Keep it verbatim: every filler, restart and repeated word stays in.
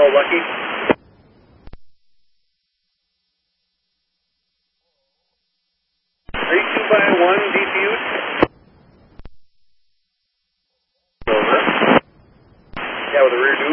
Hello, Lucky. three two by one, defused. Over. Yeah, with the rear dual.